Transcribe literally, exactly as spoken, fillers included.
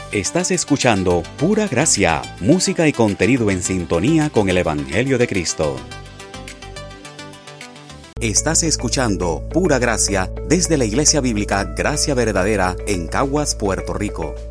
Estás escuchando Pura Gracia, música y contenido en sintonía con el Evangelio de Cristo. Estás escuchando Pura Gracia desde la Iglesia Bíblica Gracia Verdadera en Caguas, Puerto Rico.